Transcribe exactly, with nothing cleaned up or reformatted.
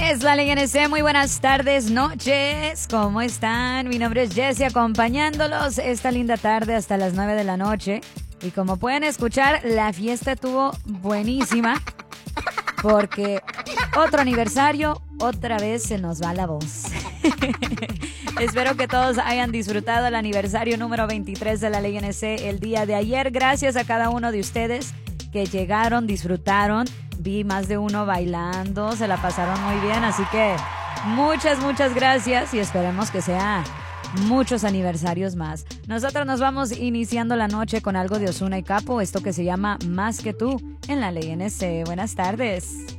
Es la Ley N C, muy buenas tardes, noches, ¿cómo están? Mi nombre es Jessie, acompañándolos esta linda tarde hasta las nueve de la noche. Y como pueden escuchar, la fiesta estuvo buenísima, porque otro aniversario, otra vez se nos va la voz. Espero que todos hayan disfrutado el aniversario número veintitrés de la Ley N C el día de ayer. Gracias a cada uno de ustedes que llegaron, disfrutaron. Vi más de uno bailando, se la pasaron muy bien, así que muchas, muchas gracias y esperemos que sea muchos aniversarios más. Nosotros nos vamos iniciando la noche con algo de Ozuna y Capo, esto que se llama Más que tú en la Ley N C. Buenas tardes.